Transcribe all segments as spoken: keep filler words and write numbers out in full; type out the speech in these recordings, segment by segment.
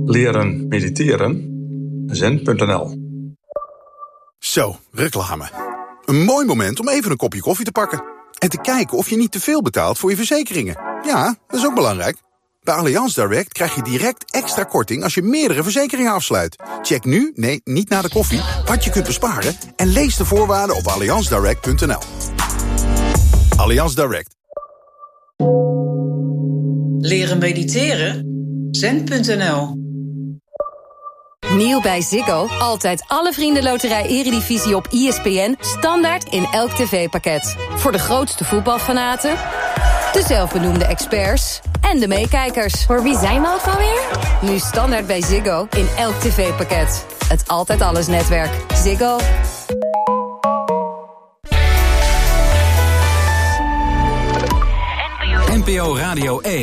Leren mediteren? zen punt n l. Zo, reclame. Een mooi moment om even een kopje koffie te pakken. En te kijken of je niet te veel betaalt voor je verzekeringen. Ja, dat is ook belangrijk. Bij Allianz Direct krijg je direct extra korting als je meerdere verzekeringen afsluit. Check nu, nee, niet na de koffie, wat je kunt besparen en lees de voorwaarden op allianz direct punt n l. Allianz Direct. Leren mediteren? zen punt n l. Nieuw bij Ziggo. Altijd alle vriendenloterij Eredivisie op I S P N. Standaard in elk tv-pakket. Voor de grootste voetbalfanaten, de zelfbenoemde experts en de meekijkers. Voor wie zijn we ook alweer? Nu standaard bij Ziggo in elk tv-pakket. Het Altijd Alles netwerk. Ziggo. N P O Radio één.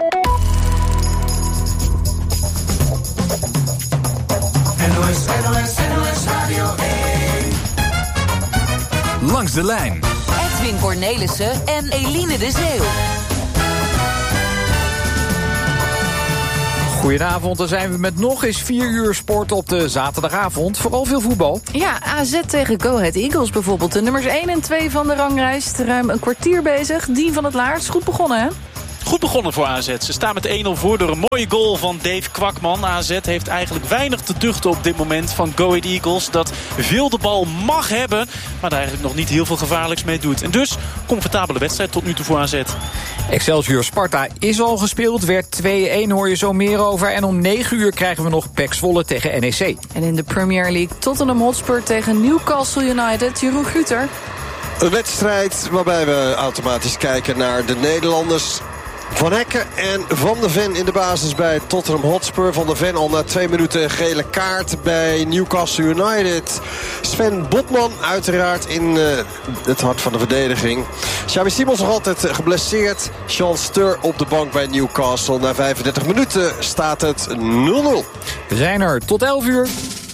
N O S, N O S, N O S Radio één. Langs de lijn. Edwin Cornelissen en Eline de Zeeuw. Goedenavond, dan zijn we met nog eens vier uur sport op de zaterdagavond. Vooral veel voetbal. Ja, A Z tegen Go Ahead Eagles bijvoorbeeld. De nummers één en twee van de ranglijst. Ruim een kwartier bezig. Dien van het Laars, goed begonnen hè? Goed begonnen voor A Z. Ze staan met één nul voor door een mooie goal van Dave Kwakman. A Z heeft eigenlijk weinig te duchten op dit moment van Go Ahead Eagles. Dat veel de bal mag hebben, maar daar eigenlijk nog niet heel veel gevaarlijks mee doet. En dus, comfortabele wedstrijd tot nu toe voor A Z. Excelsior Sparta is al gespeeld. Werd twee-een, hoor je zo meer over. En om negen uur krijgen we nog P E C Zwolle tegen N E C. En in de Premier League Tottenham Hotspur tegen Newcastle United. Jeroen Guter. Een wedstrijd waarbij we automatisch kijken naar de Nederlanders. Van Hekken en Van de Ven in de basis bij Tottenham Hotspur. Van de Ven al na twee minuten gele kaart bij Newcastle United. Sven Botman uiteraard in uh, het hart van de verdediging. Xabi Simons nog altijd geblesseerd. Sean Stur op de bank bij Newcastle. Na vijfendertig minuten staat het nul nul. We zijn er tot elf uur.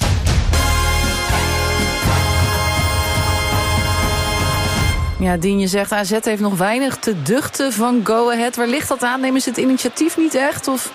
Ja, Dien, je zegt A Z heeft nog weinig te duchten van Go Ahead. Waar ligt dat aan? Nemen ze het initiatief niet echt? Of...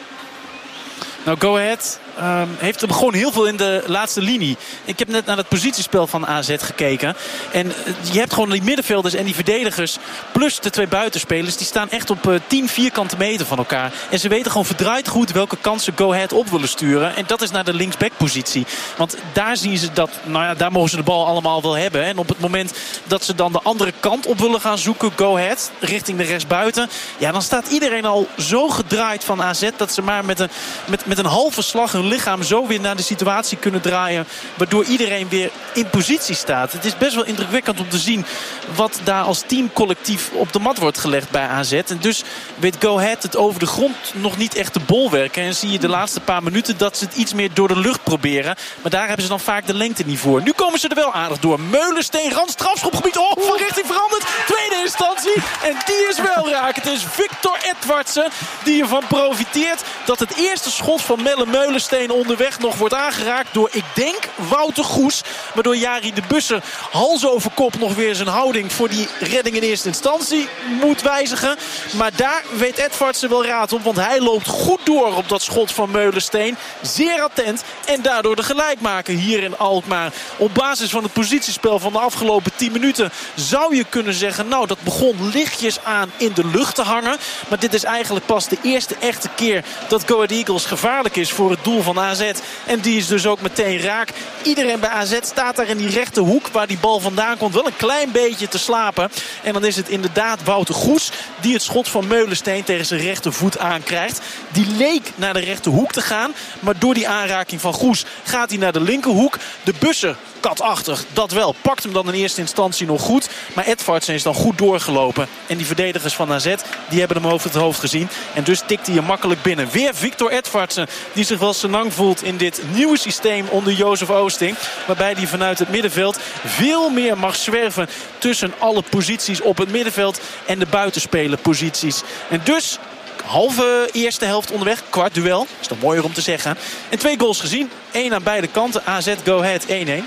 Nou, Go Ahead um, heeft er gewoon heel veel in de laatste linie. Ik heb net naar het positiespel van A Z gekeken. En je hebt gewoon die middenvelders en die verdedigers plus de twee buitenspelers. Die staan echt op uh, tien vierkante meter van elkaar. En ze weten gewoon verdraaid goed welke kansen Go Ahead op willen sturen. En dat is naar de linksbackpositie. Want daar zien ze dat, nou ja, daar mogen ze de bal allemaal wel hebben. En op het moment dat ze dan de andere kant op willen gaan zoeken, Go Ahead, richting de rechtsbuiten. Ja, dan staat iedereen al zo gedraaid van A Z dat ze maar met een, met, met een halve slag hun lichaam zo weer naar de situatie kunnen draaien. Waardoor iedereen weer in positie staat. Het is best wel indrukwekkend om te zien wat daar als teamcollectief op de mat wordt gelegd bij A Z. En dus weet Go Ahead het over de grond nog niet echt te bolwerken. En zie je de laatste paar minuten dat ze het iets meer door de lucht proberen. Maar daar hebben ze dan vaak de lengte niet voor. Nu komen ze er wel aardig door. Meulensteen, rand, strafschopgebied. Oh, van richting veranderd. Tweede instantie. En die is wel raak. Het is Victor Edwardsen die ervan profiteert dat het eerste schot van Melle Meulensteen onderweg nog wordt aangeraakt door, ik denk, Wouter Goes. Waardoor Jari de Bussen hals over kop nog weer zijn houding voor die redding in eerste instantie moet wijzigen. Maar daar weet Edwardsen wel raad op, want hij loopt goed door op dat schot van Meulensteen. Zeer attent en daardoor de gelijkmaker hier in Alkmaar. Op basis van het positiespel van de afgelopen tien minuten zou je kunnen zeggen, nou, dat begon lichtjes aan in de lucht te hangen. Maar dit is eigenlijk pas de eerste echte keer dat Go Ahead Eagles gevaarlijk is voor het doel van A Z. En die is dus ook meteen raak. Iedereen bij A Z staat daar in die rechte hoek waar die bal vandaan komt wel een klein beetje te slapen. En dan is het inderdaad Wouter Goes die het schot van Meulensteen tegen zijn rechtervoet aankrijgt. Die leek naar de rechterhoek te gaan. Maar door die aanraking van Goes gaat hij naar de linkerhoek. De Bussen, katachtig, dat wel. Pakt hem dan in eerste instantie nog goed. Maar Edvardsen is dan goed doorgelopen. En die verdedigers van A Z, die hebben hem over het hoofd gezien. En dus tikt hij er makkelijk binnen. Weer Victor Edvardsen, die zich wel senang voelt in dit nieuwe systeem onder Jozef Oosting. Waarbij hij vanuit het middenveld veel meer mag zwerven tussen alle posities op het middenveld en de buitenspelerposities. En dus halve eerste helft onderweg, kwart duel. Is toch mooier om te zeggen. En twee goals gezien. Eén aan beide kanten. A Z Go Ahead één-één.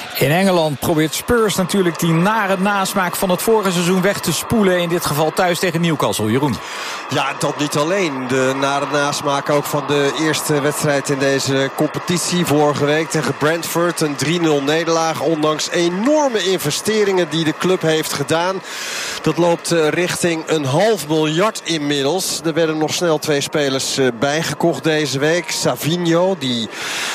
In Engeland probeert Spurs natuurlijk die nare nasmaak van het vorige seizoen weg te spoelen. In dit geval thuis tegen Newcastle. Jeroen. Ja, dat niet alleen. De nare nasmaak ook van de eerste wedstrijd in deze competitie. Vorige week tegen Brentford. Een drie nul nederlaag. Ondanks enorme investeringen die de club heeft gedaan. Dat loopt richting een half miljard inmiddels. Er werden nog snel twee spelers bijgekocht deze week. Savinho, die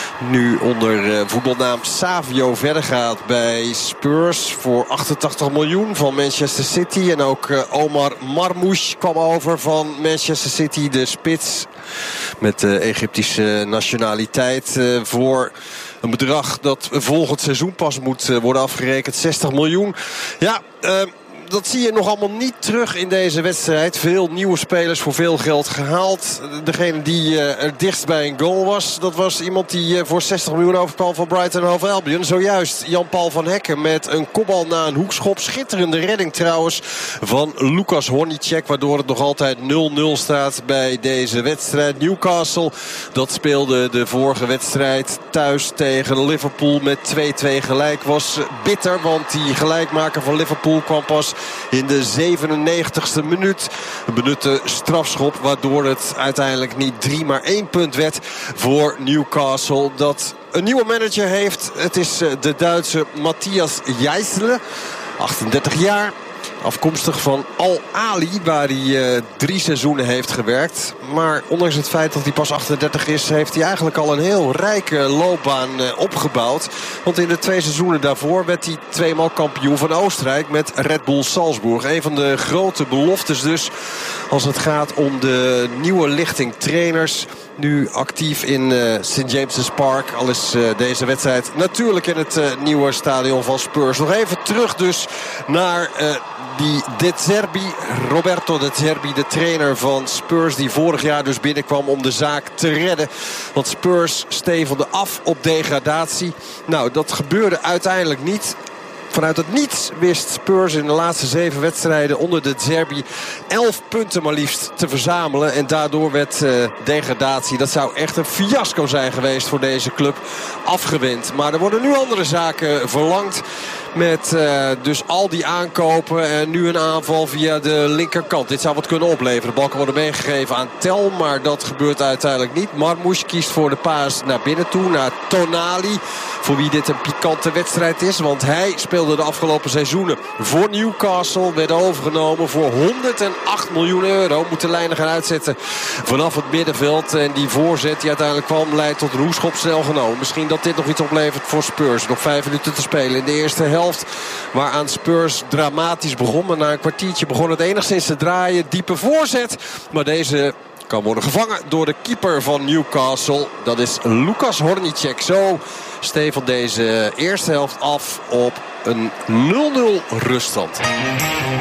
nu onder voetbalnaam Savio verder gaat bij Spurs voor achtentachtig miljoen van Manchester City. En ook Omar Marmoush kwam over van Manchester City, de spits met de Egyptische nationaliteit, voor een bedrag dat volgend seizoen pas moet worden afgerekend. zestig miljoen. Ja, uh, dat zie je nog allemaal niet terug in deze wedstrijd. Veel nieuwe spelers voor veel geld gehaald. Degene die uh, er dichtst bij een goal was, dat was iemand die uh, voor zestig miljoen overkwam van Brighton Hove Albion. Zojuist Jan-Paul van Hekken met een kopbal na een hoekschop. Schitterende redding trouwens van Lukas Hornicek, waardoor het nog altijd nul nul staat bij deze wedstrijd. Newcastle, dat speelde de vorige wedstrijd thuis tegen Liverpool met twee twee gelijk. Was bitter, want die gelijkmaker van Liverpool kwam pas in de zevenennegentigste minuut. Een benutte strafschop, waardoor het uiteindelijk niet drie maar één punt werd voor Newcastle, dat een nieuwe manager heeft. Het is de Duitse Matthias Jijsle, achtendertig jaar. Afkomstig van Al-Ali, waar hij uh, drie seizoenen heeft gewerkt. Maar ondanks het feit dat hij pas achtendertig is, heeft hij eigenlijk al een heel rijke loopbaan uh, opgebouwd. Want in de twee seizoenen daarvoor werd hij tweemaal kampioen van Oostenrijk met Red Bull Salzburg. Een van de grote beloftes dus als het gaat om de nieuwe lichting trainers. Nu actief in uh, Saint James's Park. Al is uh, deze wedstrijd natuurlijk in het uh, nieuwe stadion van Spurs. Nog even terug dus naar uh, die De Zerbi. Roberto De Zerbi, de trainer van Spurs, die vorig jaar dus binnenkwam om de zaak te redden. Want Spurs stevende af op degradatie. Nou, dat gebeurde uiteindelijk niet. Vanuit het niets wist Spurs in de laatste zeven wedstrijden onder de Zerbi elf punten maar liefst te verzamelen. En daardoor werd uh, degradatie, dat zou echt een fiasco zijn geweest voor deze club, afgewend. Maar er worden nu andere zaken verlangd. Met uh, dus al die aankopen en nu een aanval via de linkerkant. Dit zou wat kunnen opleveren. De bal kan worden meegegeven aan Tel, maar dat gebeurt uiteindelijk niet. Marmoush kiest voor de paas naar binnen toe, naar Tonali. Voor wie dit een pikante wedstrijd is. Want hij speelde de afgelopen seizoenen voor Newcastle. Werd overgenomen voor honderdacht miljoen euro. Moet de lijnen gaan uitzetten vanaf het middenveld. En die voorzet die uiteindelijk kwam leidt tot een hoekschop, snel genomen. Misschien dat dit nog iets oplevert voor Spurs. Nog vijf minuten te spelen in de eerste helft. Waaraan Spurs dramatisch begon. Maar na een kwartiertje begon het enigszins te draaien. Diepe voorzet. Maar deze kan worden gevangen door de keeper van Newcastle. Dat is Lukas Hornicek. Zo stevend deze eerste helft af op een nul nul ruststand.